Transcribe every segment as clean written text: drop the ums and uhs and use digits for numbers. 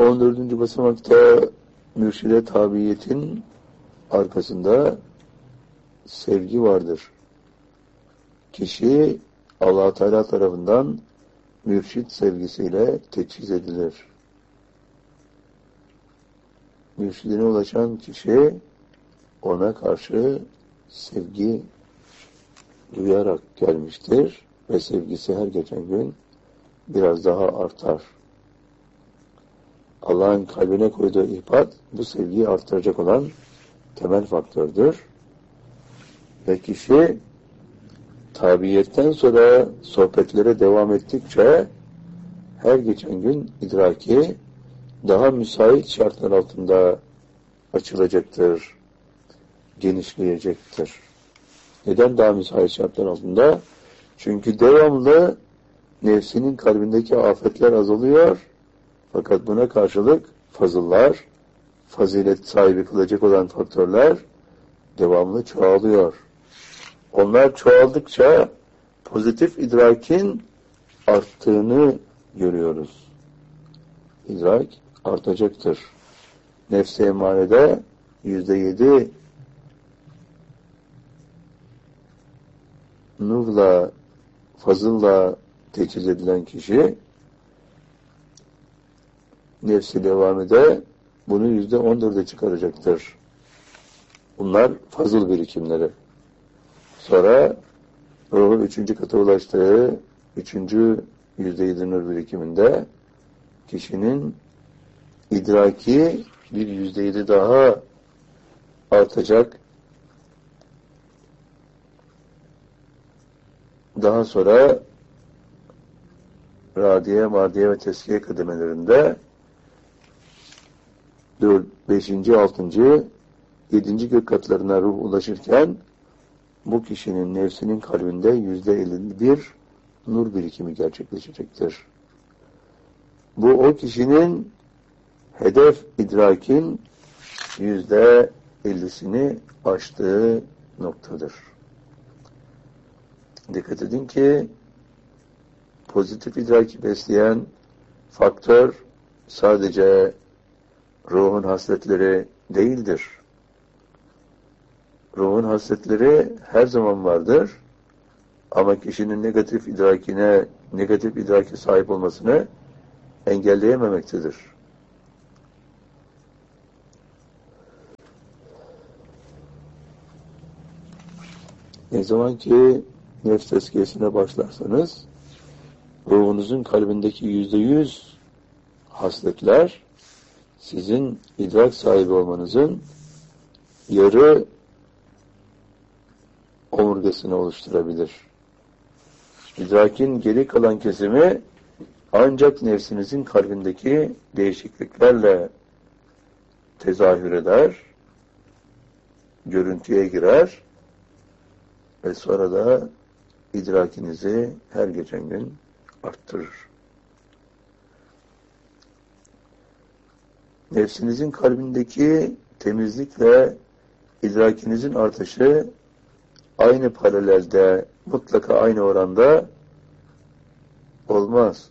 14. basamakta mürşide tabiiyetin arkasında sevgi vardır. Kişi Allah Teala tarafından mürşid sevgisiyle teçhiz edilir. Mürşidine ulaşan kişi ona karşı sevgi duyarak gelmiştir ve sevgisi her geçen gün biraz daha artar. Allah'ın kalbine koyduğu ihbat bu sevgiyi artıracak olan temel faktördür. Ve kişi tabiiyetten sonra sohbetlere devam ettikçe her geçen gün idraki daha müsait şartlar altında açılacaktır, genişleyecektir. Neden daha müsait şartlar altında? Çünkü devamlı nefsinin kalbindeki afetler azalıyor. Fakat buna karşılık fazıllar, fazilet sahibi kılacak olan faktörler devamlı çoğalıyor. Onlar çoğaldıkça pozitif idrakin arttığını görüyoruz. İdrak artacaktır. Nefs-i emmarede %7 nurla, fazılla teçhiz edilen kişi nefsi devamında bunu %14'e çıkaracaktır. Bunlar fazıl birikimleri. Sonra ruhun 3. kata ulaştığı 3. %7 nur birikiminde kişinin idraki bir %7 daha artacak. Daha sonra radiye, mardiye ve teskiye kademelerinde 4, 5. 6. 7. gök katlarına ruh ulaşırken bu kişinin nefsinin kalbinde %51 nur birikimi gerçekleşecektir. Bu o kişinin hedef idrakin %50'sini aştığı noktadır. Dikkat edin ki pozitif idraki besleyen faktör sadece ruhun hasletleri değildir. Ruhun hasletleri her zaman vardır. Ama kişinin negatif idrake sahip olmasını engelleyememektedir. Ne zaman ki nefs tezkiyesine başlarsanız ruhunuzun kalbindeki %100 hasletler sizin idrak sahibi olmanızın yarı omurgasını oluşturabilir. İdrakin geri kalan kesimi ancak nefsinizin kalbindeki değişikliklerle tezahür eder, görüntüye girer ve sonra da idrakinizi her geçen gün arttırır. Nefsinizin kalbindeki temizlikle idrakinizin artışı aynı paralelde, mutlaka aynı oranda olmaz.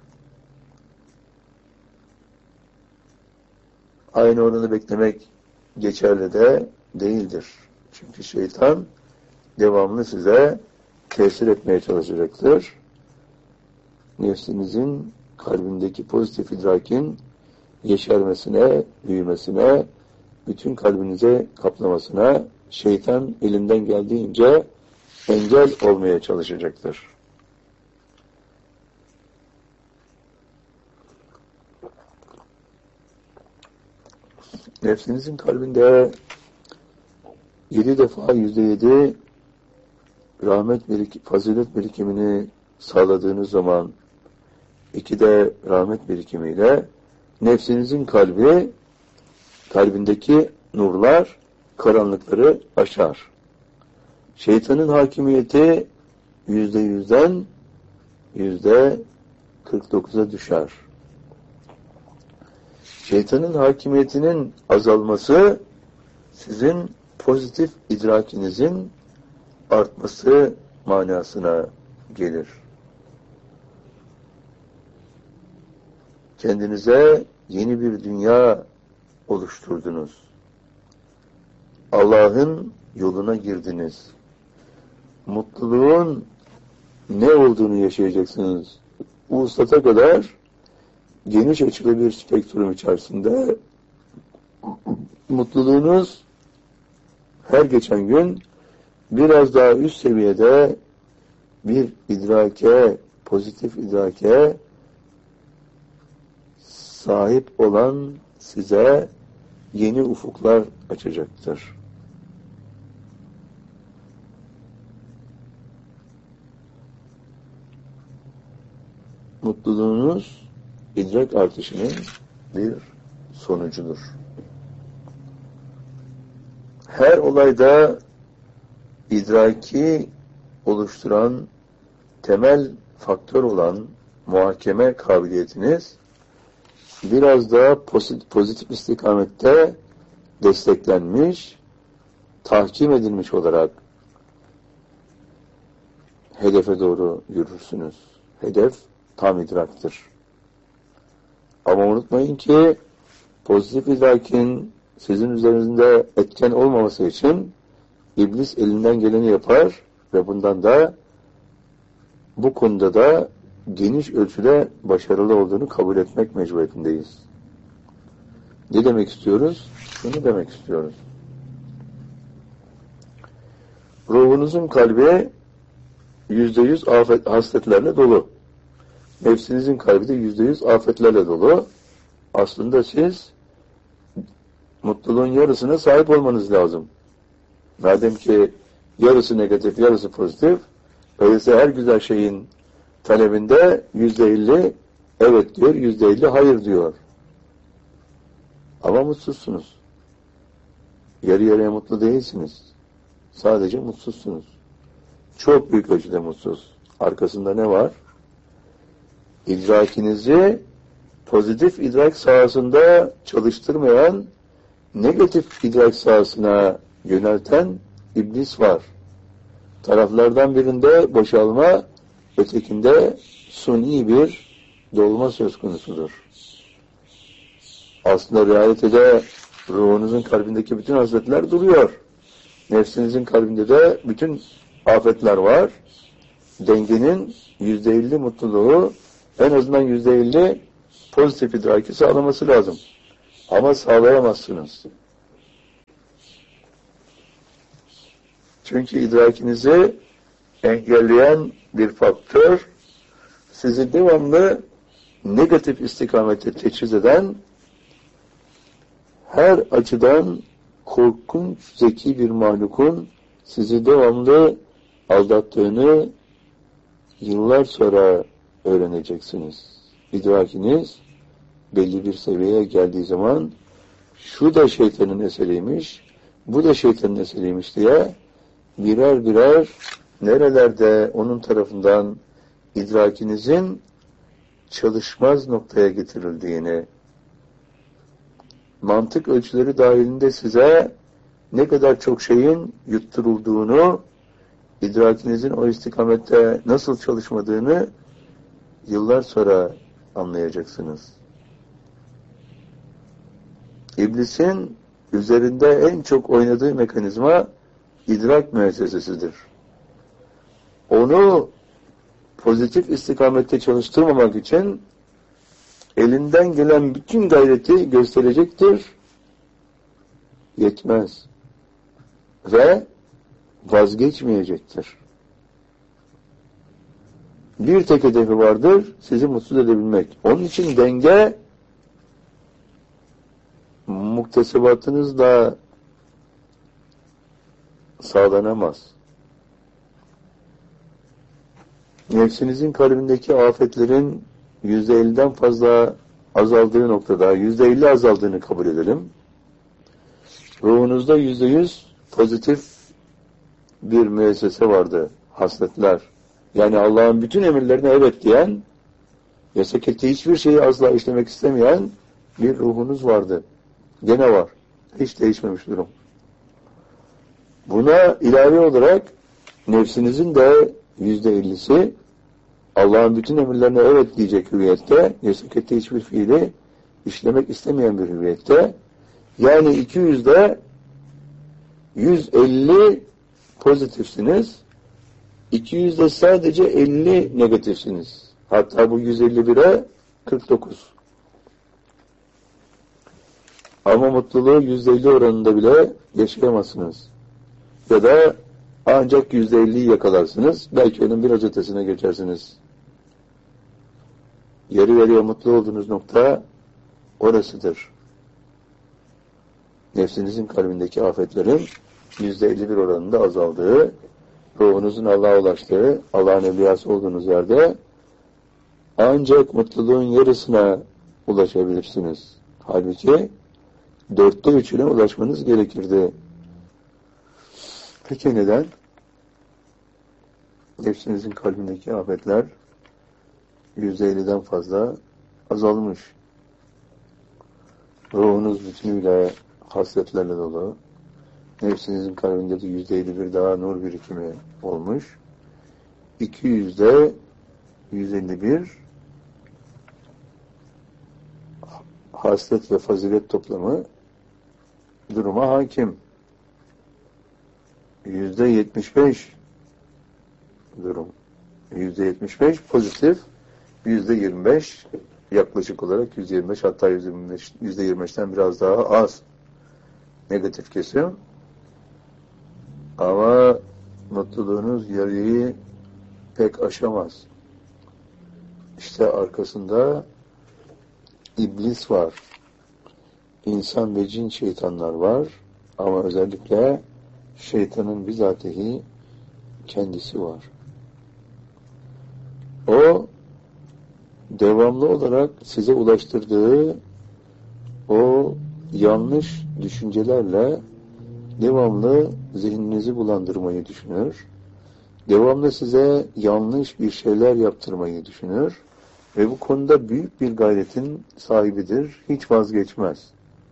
Aynı oranı beklemek geçerli de değildir. Çünkü şeytan devamlı size tesir etmeye çalışacaktır. Nefsinizin kalbindeki pozitif idrakin yeşermesine, büyümesine, bütün kalbinize kaplamasına şeytan elinden geldiğince engel olmaya çalışacaktır. Nefsinizin kalbinde 7 defa %7 fazilet birikimini sağladığınız zaman 2 de rahmet birikimiyle nefsinizin kalbindeki nurlar karanlıkları aşar. Şeytanın hakimiyeti %100'den %49'a düşer. Şeytanın hakimiyetinin azalması sizin pozitif idrakinizin artması manasına gelir. Kendinize yeni bir dünya oluşturdunuz. Allah'ın yoluna girdiniz. Mutluluğun ne olduğunu yaşayacaksınız. Ulusata kadar geniş açılı bir spektrum içerisinde mutluluğunuz her geçen gün biraz daha üst seviyede bir idrake, pozitif idrake sahip olan size yeni ufuklar açacaktır. Mutluluğunuz idrak artışının bir sonucudur. Her olayda idraki oluşturan temel faktör olan muhakeme kabiliyetiniz biraz daha pozitif istikamette desteklenmiş, tahkim edilmiş olarak hedefe doğru yürürsünüz. Hedef tam idraktır. Ama unutmayın ki pozitif idrakin sizin üzerinizde etken olmaması için iblis elinden geleni yapar ve bundan da bu konuda da geniş ölçüde başarılı olduğunu kabul etmek mecburiyetindeyiz. Ne demek istiyoruz? Şunu demek istiyoruz. Ruhunuzun kalbi %100 hasletlerle dolu. Nefsinizin kalbi de %100 afetlerle dolu. Aslında siz mutluluğun yarısına sahip olmanız lazım. Madem ki yarısı negatif, yarısı pozitif, öyleyse her güzel şeyin talebinde %50 evet diyor, %50 hayır diyor. Ama mutsuzsunuz. Yarı yarıya mutlu değilsiniz. Sadece mutsuzsunuz. Çok büyük ölçüde mutsuz. Arkasında ne var? İdrakinizi pozitif idrak sahasında çalıştırmayan, negatif idrak sahasına yönelten iblis var. Taraflardan birinde boşalma, ötekinde suni bir dolma söz konusudur. Aslında realitede ruhunuzun kalbindeki bütün hasletler duruyor. Nefsinizin kalbinde de bütün afetler var. Dengenin %50 mutluluğu, en azından %50 pozitif idraki sağlaması lazım. Ama sağlayamazsınız. Çünkü idrakinizi engelleyen bir faktör, sizi devamlı negatif istikamete teçhiz eden, her açıdan korkunç, zeki bir mahlukun sizi devamlı aldattığını yıllar sonra öğreneceksiniz. İdrakiniz belli bir seviyeye geldiği zaman şu da şeytanın eseriymiş, bu da şeytanın eseriymiş diye birer birer nerelerde onun tarafından idrakinizin çalışmaz noktaya getirildiğini, mantık ölçüleri dahilinde size ne kadar çok şeyin yutturulduğunu, idrakinizin o istikamette nasıl çalışmadığını yıllar sonra anlayacaksınız. İblisin üzerinde en çok oynadığı mekanizma idrak müessesesidir. Onu pozitif istikamette çalıştırmamak için elinden gelen bütün gayreti gösterecektir. Yetmez. Ve vazgeçmeyecektir. Bir tek hedefi vardır, sizi mutsuz edebilmek. Onun için denge muktesebatınızla sağlanamaz. Nefsinizin kalbindeki afetlerin %50'den fazla azaldığı noktada, %50 azaldığını kabul edelim. Ruhunuzda %100 pozitif bir müessese vardı, hasletler. Yani Allah'ın bütün emirlerine evet diyen, yasak ettiği hiçbir şeyi asla işlemek istemeyen bir ruhunuz vardı. Gene var. Hiç değişmemiş durum. Buna ilave olarak nefsinizin de %50'si Allah'ın bütün emirlerine evet diyecek hüviyette, yasak ettiği hiçbir fiili işlemek istemeyen bir hüviyette, yani 200'de 150 pozitifsiniz, 200'de sadece 50 negatifsiniz. Hatta bu 151'e 49. Ama mutluluğu %50 oranında bile yaşayamazsınız. Ya da ancak %50'yi yakalarsınız. Belki onun biraz ötesine geçersiniz. Yarı yarıya mutlu olduğunuz nokta orasıdır. Nefsinizin kalbindeki afetlerin %51 oranında azaldığı, ruhunuzun Allah'a ulaştığı, Allah'ın evliyası olduğunuz yerde ancak mutluluğun yarısına ulaşabilirsiniz. Halbuki 3'üne ulaşmanız gerekirdi. Peki neden? Nefsinizin kalbindeki afetler %50'den fazla azalmış. Ruhunuz bütünüyle hasretlerle dolu. Nefsinizin kalbinde de %51 daha nur birikimi olmuş. 200'de 151 hasret ve fazilet toplamı duruma hakim. %75 durum. %75 pozitif, %25 yaklaşık olarak %25, hatta %25'ten biraz daha az negatif kesim. Ama mutluluğunuz yarıyı pek aşamaz. İşte arkasında iblis var. İnsan ve cin şeytanlar var. Ama özellikle şeytanın bizatihi kendisi var. O devamlı olarak size ulaştırdığı o yanlış düşüncelerle devamlı zihninizi bulandırmayı düşünür. Devamlı size yanlış bir şeyler yaptırmayı düşünür. Ve bu konuda büyük bir gayretin sahibidir. Hiç vazgeçmez.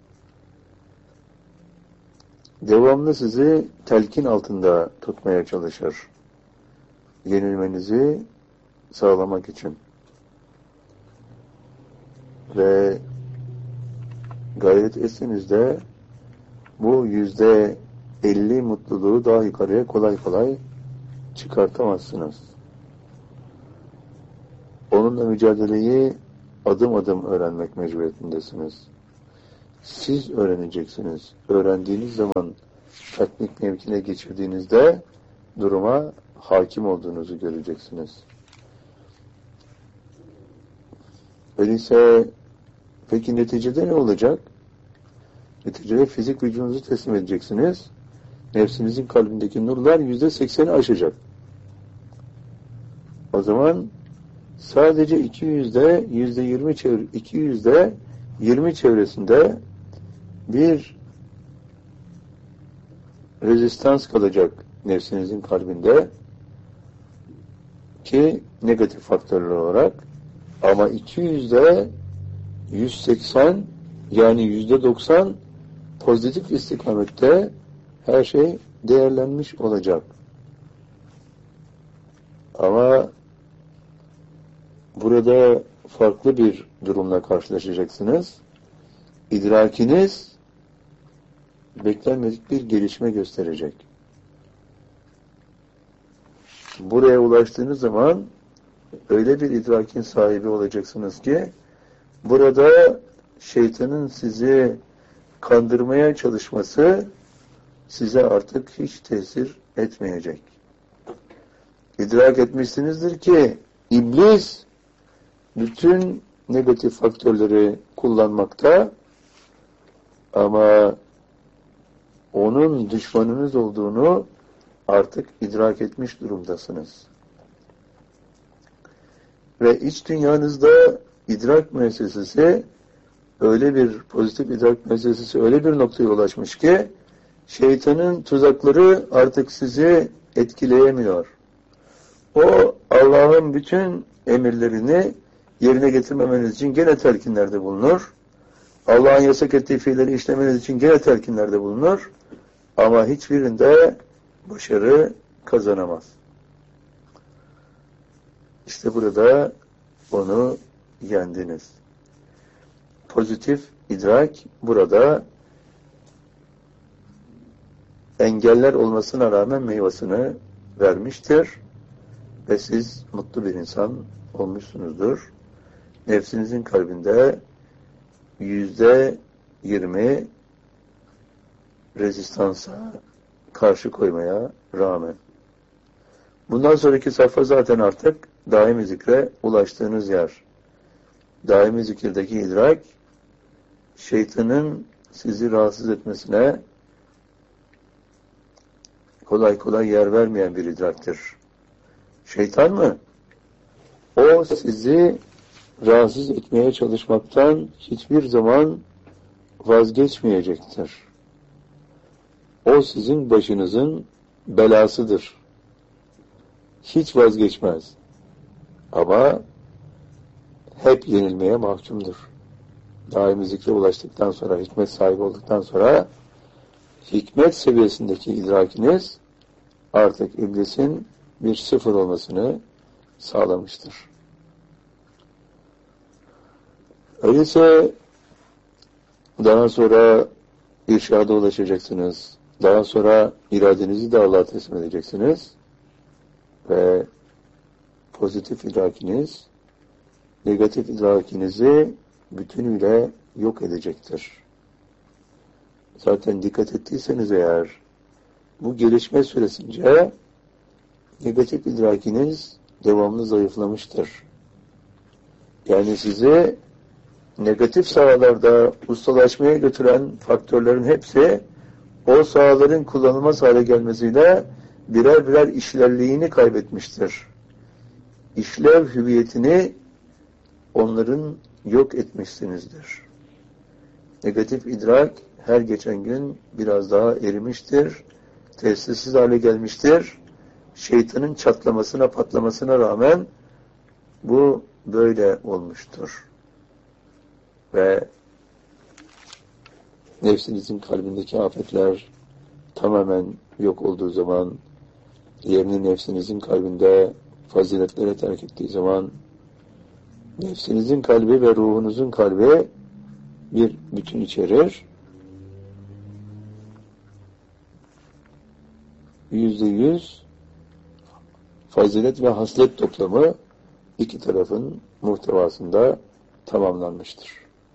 Devamlı sizi telkin altında tutmaya çalışır. Yenilmenizi sağlamak için. Ve gayret etseniz de bu %50 mutluluğu daha yukarıya kolay kolay çıkartamazsınız. Onunla mücadeleyi adım adım öğrenmek mecburiyetindesiniz. Siz öğreneceksiniz. Öğrendiğiniz zaman tatbik mevkine geçirdiğinizde duruma hakim olduğunuzu göreceksiniz. Öyleyse peki neticede ne olacak? Neticede fizik vücudunuzu teslim edeceksiniz. Nefsinizin kalbindeki nurlar %80'i aşacak. O zaman sadece 200'de %20 20 çevresinde bir rezistans kalacak nefsinizin kalbinde ki negatif faktörler olarak, ama 200'de 180 yani %90 pozitif istikamette her şey değerlenmiş olacak. Ama burada farklı bir durumla karşılaşacaksınız. İdrakiniz beklenmedik bir gelişme gösterecek. Buraya ulaştığınız zaman öyle bir idrakin sahibi olacaksınız ki burada şeytanın sizi kandırmaya çalışması size artık hiç tesir etmeyecek. İdrak etmişsinizdir ki iblis bütün negatif faktörleri kullanmakta, ama onun düşmanınız olduğunu artık idrak etmiş durumdasınız. Ve iç dünyanızda idrak müessesesi öyle bir pozitif idrak müessesesi öyle bir noktaya ulaşmış ki şeytanın tuzakları artık sizi etkileyemiyor. O Allah'ın bütün emirlerini yerine getirmemeniz için gene telkinlerde bulunur. Allah'ın yasak ettiği fiilleri işlemeniz için gene telkinlerde bulunur. Ama hiçbirinde başarı kazanamaz. İşte burada onu yendiniz. pozitif idrak burada engeller olmasına rağmen meyvasını vermiştir ve siz mutlu bir insan olmuşsunuzdur. Nefsinizin kalbinde %20 rezistansa karşı koymaya rağmen. Bundan sonraki safha zaten artık daimi zikre ulaştığınız yer. Daimi zikirdeki idrak, şeytanın sizi rahatsız etmesine kolay kolay yer vermeyen bir idraktır. Şeytan mı? O sizi rahatsız etmeye çalışmaktan hiçbir zaman vazgeçmeyecektir. O sizin başınızın belasıdır. Hiç vazgeçmez. Ama hep yenilmeye mahkumdur. Daimi zikre ulaştıktan sonra, hikmet sahibi olduktan sonra hikmet seviyesindeki idrakiniz artık iblisin bir sıfır olmasını sağlamıştır. Öyleyse daha sonra irşada ulaşacaksınız. Daha sonra iradenizi de Allah'a teslim edeceksiniz. Ve pozitif idrakiniz, negatif idrakinizi bütünüyle yok edecektir. Zaten dikkat ettiyseniz eğer, bu gelişme süresince negatif idrakiniz devamlı zayıflamıştır. Yani sizi negatif sahalarda ustalaşmaya götüren faktörlerin hepsi o sahaların kullanılmaz hale gelmesiyle birer birer işlevliğini kaybetmiştir. İşlev hüviyetini onların yok etmişsinizdir. Negatif idrak her geçen gün biraz daha erimiştir, tesirsiz hale gelmiştir. Şeytanın çatlamasına, patlamasına rağmen bu böyle olmuştur. Ve nefsinizin kalbindeki afetler tamamen yok olduğu zaman, yerini nefsinizin kalbinde faziletlere terk ettiği zaman, nefsinizin kalbi ve ruhunuzun kalbi bir bütün içerir. %100 fazilet ve haslet toplamı iki tarafın muhtevasında tamamlanmıştır.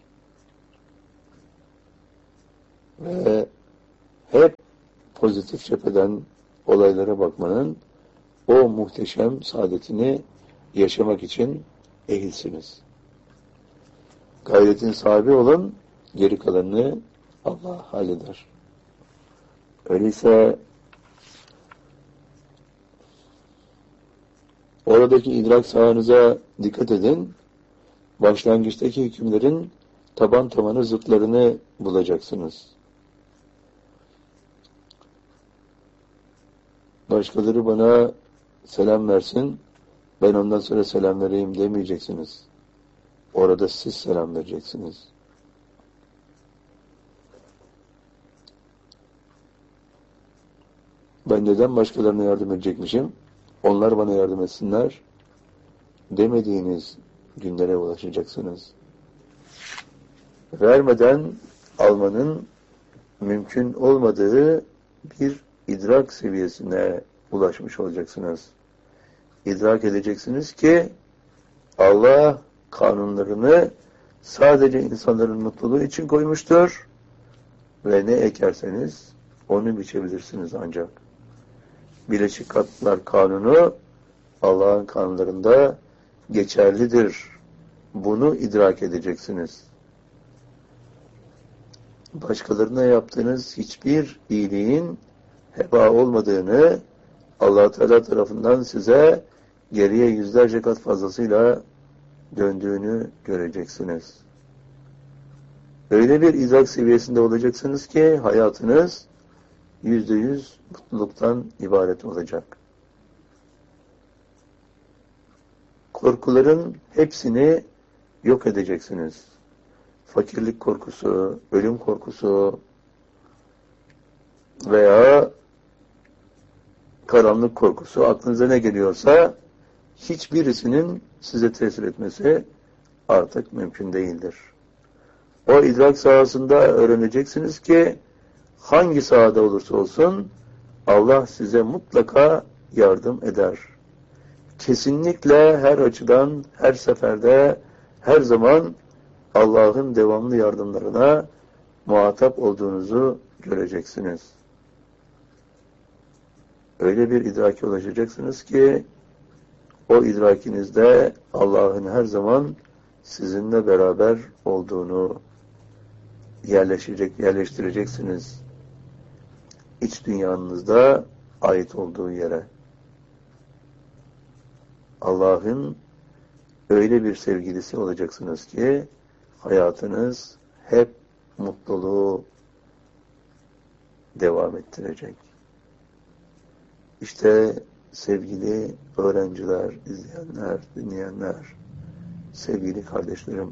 Ve hep pozitif cepheden olaylara bakmanın o muhteşem saadetini yaşamak için ehilsiniz. Gayretin sahibi olun, geri kalanını Allah halleder. Öyleyse oradaki idrak sahanıza dikkat edin. Başlangıçtaki hükümlerin taban tabana zıtlarını bulacaksınız. Başkaları bana selam versin, ben ondan sonra selam vereyim demeyeceksiniz. Orada siz selam vereceksiniz. Ben neden başkalarına yardım edecekmişim? Onlar bana yardım etsinler demediğiniz günlere ulaşacaksınız. Vermeden almanın mümkün olmadığı bir idrak seviyesine ulaşmış olacaksınız. İdrak edeceksiniz ki Allah kanunlarını sadece insanların mutluluğu için koymuştur ve ne ekerseniz onu biçebilirsiniz ancak. Birleşik Krallıklar Kanunu Allah'ın kanunlarında geçerlidir. Bunu idrak edeceksiniz. Başkalarına yaptığınız hiçbir iyiliğin heba olmadığını Allah Teala tarafından size geriye yüzlerce kat fazlasıyla döndüğünü göreceksiniz. Öyle bir idrak seviyesinde olacaksınız ki hayatınız %100 mutluluktan ibaret olacak. Korkuların hepsini yok edeceksiniz. Fakirlik korkusu, ölüm korkusu veya karanlık korkusu, aklınıza ne geliyorsa hiçbirisinin size tesir etmesi artık mümkün değildir. O idrak sahasında öğreneceksiniz ki hangi sahada olursa olsun Allah size mutlaka yardım eder. Kesinlikle her açıdan, her seferde, her zaman Allah'ın devamlı yardımlarına muhatap olduğunuzu göreceksiniz. Öyle bir idrake ulaşacaksınız ki o idrakinizde Allah'ın her zaman sizinle beraber olduğunu yerleştireceksiniz. İç dünyanızda ait olduğu yere. Allah'ın öyle bir sevgilisi olacaksınız ki hayatınız hep mutluluğu devam ettirecek. İşte sevgili öğrenciler, izleyenler, dinleyenler, sevgili kardeşlerim,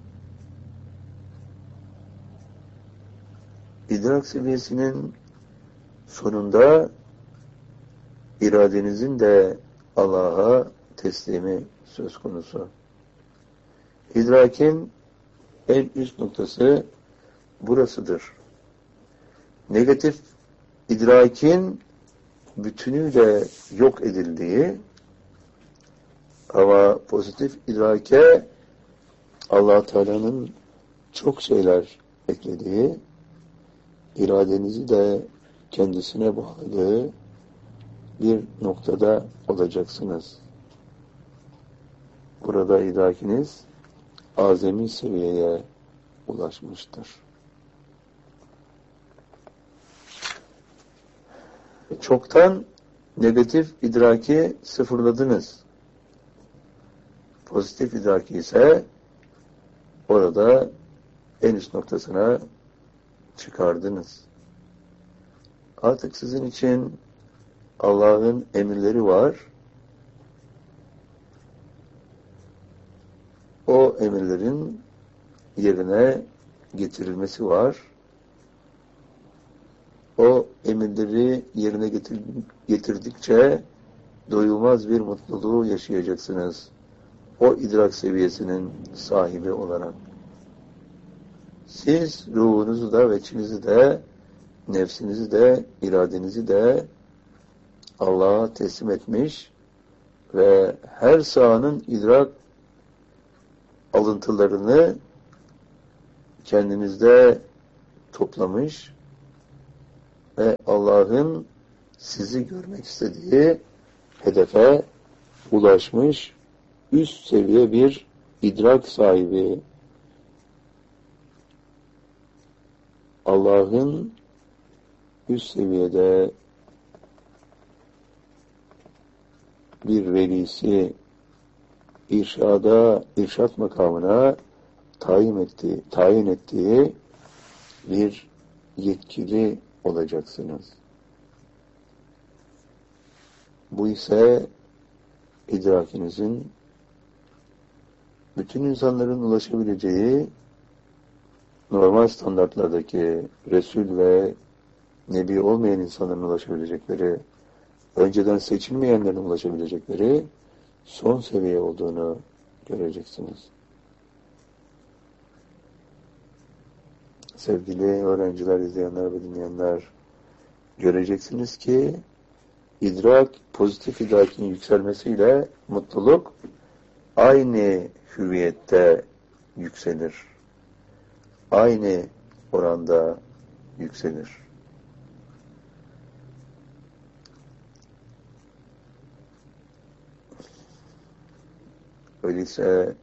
idrak seviyesinin sonunda iradenizin de Allah'a teslimi söz konusu. İdrakin en üst noktası burasıdır. Negatif idrakin bütünüyle yok edildiği ama pozitif idrake Allah Teala'nın çok şeyler eklediği, iradenizi de kendisine bağladığı bir noktada olacaksınız. Burada idrakiniz azami seviyeye ulaşmıştır. Çoktan negatif idraki sıfırladınız. Pozitif idraki ise orada en üst noktasına çıkardınız. Artık sizin için Allah'ın emirleri var. O emirlerin yerine getirilmesi var. O emirleri yerine getirdikçe doyulmaz bir mutluluğu yaşayacaksınız. O idrak seviyesinin sahibi olarak. Siz ruhunuzu da, veçinizi de, nefsinizi de, iradenizi de Allah'a teslim etmiş ve her sahanın idrak alıntılarını kendinizde toplamış ve Allah'ın sizi görmek istediği hedefe ulaşmış üst seviye bir idrak sahibi. Allah'ın üst seviyede bir velisi irşat makamına tayin ettiği bir yetkili olacaksınız. Bu ise idrakinizin bütün insanların ulaşabileceği normal standartlardaki Resul ve Nebi olmayan insanların ulaşabilecekleri, önceden seçilmeyenlerin ulaşabilecekleri son seviye olduğunu göreceksiniz. Sevgili öğrenciler, izleyenler ve dinleyenler, göreceksiniz ki pozitif idrakin yükselmesiyle mutluluk aynı hüviyette yükselir. Aynı oranda yükselir. Öyleyse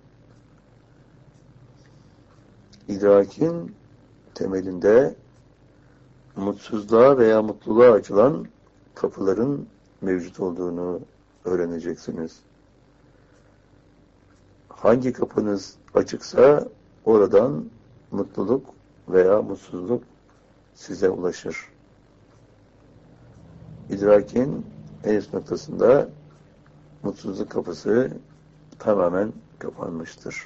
idrakin temelinde mutsuzluğa veya mutluluğa açılan kapıların mevcut olduğunu öğreneceksiniz. Hangi kapınız açıksa oradan mutluluk veya mutsuzluk size ulaşır. İdrakin en üst noktasında mutsuzluk kapısı tamamen kapanmıştır.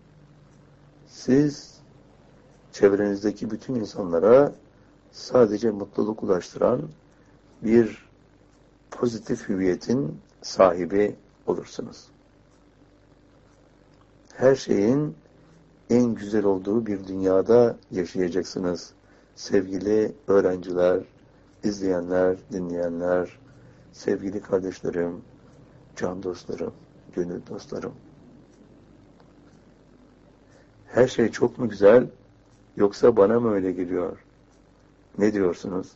Siz çevrenizdeki bütün insanlara sadece mutluluk ulaştıran bir pozitif hüviyetin sahibi olursunuz. Her şeyin en güzel olduğu bir dünyada yaşayacaksınız. Sevgili öğrenciler, izleyenler, dinleyenler, sevgili kardeşlerim, can dostlarım, gönül dostlarım. Her şey çok mu güzel, yoksa bana mı öyle geliyor? Ne diyorsunuz?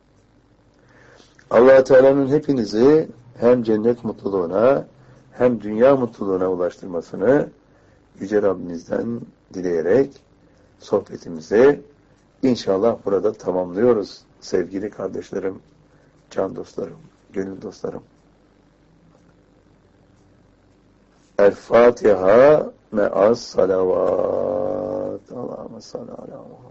Allah Teala'nın hepinizi hem cennet mutluluğuna hem dünya mutluluğuna ulaştırmasını Yüce Rabbimizden dileyerek sohbetimizi inşallah burada tamamlıyoruz sevgili kardeşlerim, can dostlarım, gönül dostlarım. El-Fatiha me'as salavat. Allahümme salli ala Muhammed.